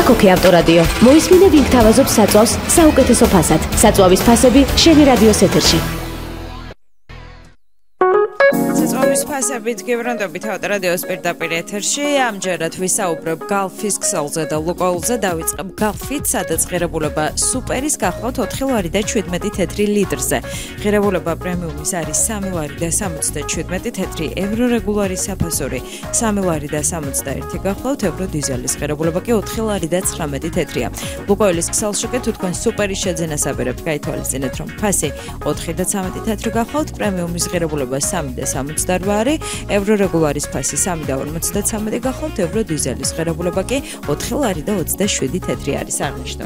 აქ ავტორადიო. მოისმინე ვინ გთავაზობს საწვავს საუკეთესო ფასად. საწვავის ფასები შენი რადიოს ეთერში. საწვავის ფასებით გებრუნდებით ავტორადიოს პირდაპირ ეთერში. ამჯერად ვისაუბრებ გალფის ქსელზე და ლუკოილზე. დავიწყებ გალფით, სადაც ღირებულება სუპერის გახლავთ 4 ლარი და 17 თეთრი ლიტრზე. ღირებულება პრემიუმის არის 3 ლარი და 77 თეთრი, ევრო რეგულარი საფასური 3 ლარი და 61 გახლავთ, ევრო დიზელის ღირებულება კი 4 ლარი და 19 თეთრია. ლუკოილის ქსელში კი თუ თქვენ სუპერის შეძენას აბერებთ, გაითვალისწინეთ, რომ ფასი 4 და 13 თეთრი გახლავთ, პრემიუმის ღირებულება 3 და 68, ევრო რეგულარის ფასი 3 და 53 გახლავთ, ევრო დიზელის ღირებულება კი 4 ლარი და 27 თეთრი არის. აღნიშნო